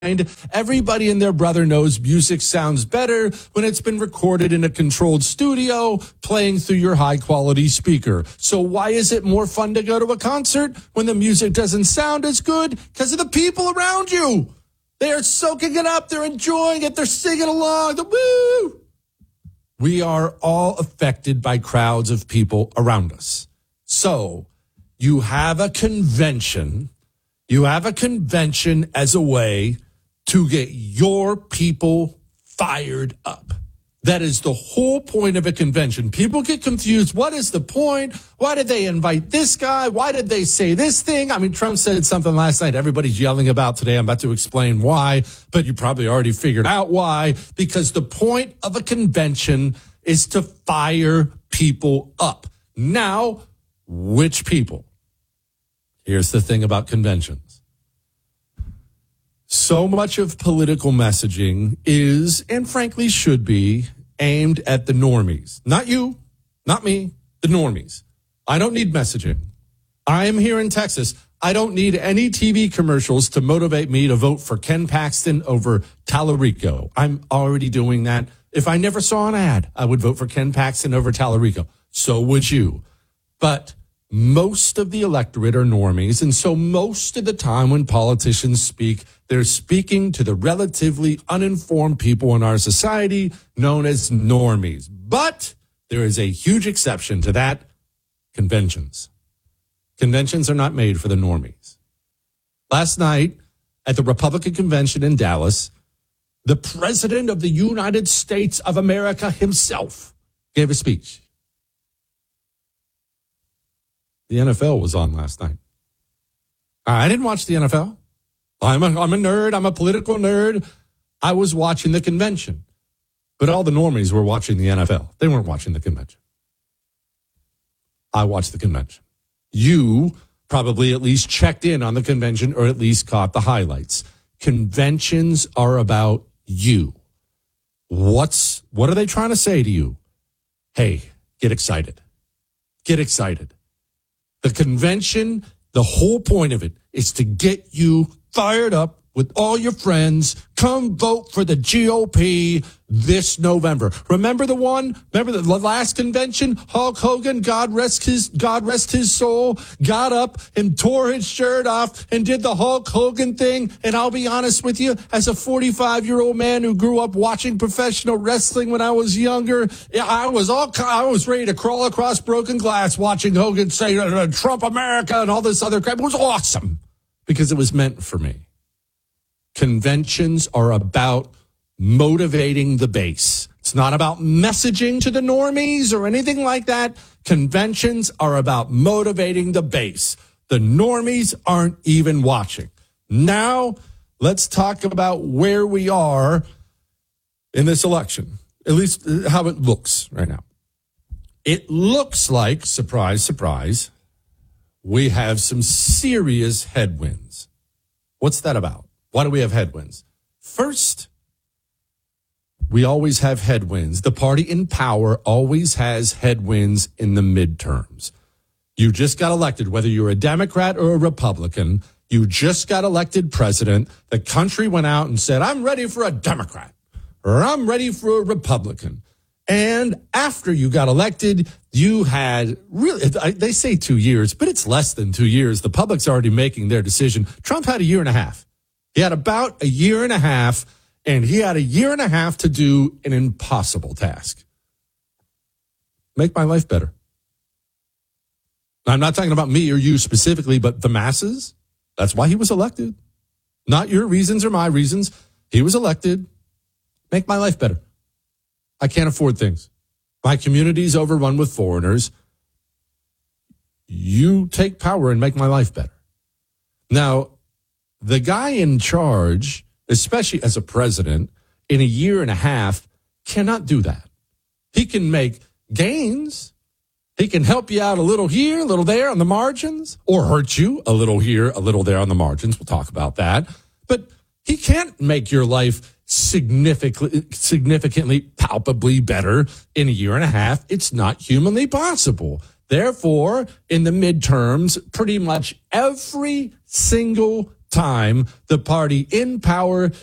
Everybody and their brother knows music sounds better when it's been recorded in a controlled studio, playing through your high-quality speaker. So why is it more fun to go to a concert when the music doesn't sound as good? Because of the people around you. They are soaking it up. They're enjoying it. They're singing along. Woo! We are all affected by crowds of people around us. So you have a convention. You have a convention as a way to get your people fired up. That is the whole point of a convention. People get confused. What is the point? Why did they invite this guy? Why did they say this thing? I mean, Trump said something last night everybody's yelling about today. I'm about to explain why, but you probably already figured out why. Because the point of a convention is to fire people up. Now, which people? Here's the thing about conventions. So much of political messaging is, and frankly should be, aimed at the normies. Not you, not me, the normies. I don't need messaging. I am here in Texas. I don't need any TV commercials to motivate me to vote for Ken Paxton over Tallarico. I'm already doing that. If I never saw an ad, I would vote for Ken Paxton over Tallarico. So would you. But most of the electorate are normies, and so most of the time when politicians speak, they're speaking to the relatively uninformed people in our society known as normies. But there is a huge exception to that: conventions. Conventions are not made for the normies. Last night at the Republican convention in Dallas, the President of the United States of America himself gave a speech. The NFL was on last night. I didn't watch the NFL. I'm a nerd. I'm a political nerd. I was watching the convention. But all the normies were watching the NFL. They weren't watching the convention. I watched the convention. You probably at least checked in on the convention or at least caught the highlights. Conventions are about you. What are they trying to say to you? Hey, get excited. Get excited. The convention, the whole point of it is to get you fired up with all your friends. Come vote for the GOP this November. Remember the last convention? Hulk Hogan, God rest his soul, got up and tore his shirt off and did the Hulk Hogan thing. And I'll be honest with you, as a 45-year-old man who grew up watching professional wrestling when I was younger, I was ready to crawl across broken glass watching Hogan say Trump America and all this other crap. It was awesome because it was meant for me. Conventions are about motivating the base. It's not about messaging to the normies or anything like that. Conventions are about motivating the base. The normies aren't even watching. Now, let's talk about where we are in this election, at least how it looks right now. It looks like, surprise, surprise, we have some serious headwinds. What's that about? Why do we have headwinds? First, we always have headwinds. The party in power always has headwinds in the midterms. You just got elected, whether you're a Democrat or a Republican, you just got elected president. The country went out and said, I'm ready for a Democrat or I'm ready for a Republican. And after you got elected, you had really, they say 2 years, but it's less than 2 years. The public's already making their decision. Trump had a year and a half. He had about a year and a half, and he had a year and a half to do an impossible task. Make my life better. I'm not talking about me or you specifically, but the masses. That's why he was elected. Not your reasons or my reasons. He was elected. Make my life better. I can't afford things. My community's overrun with foreigners. You take power and make my life better. Now, the guy in charge, especially as a president, in a year and a half, cannot do that. He can make gains. He can help you out a little here, a little there on the margins, or hurt you a little here, a little there on the margins. We'll talk about that. But he can't make your life significantly, palpably better in a year and a half. It's not humanly possible. Therefore, in the midterms, pretty much every single time the party in power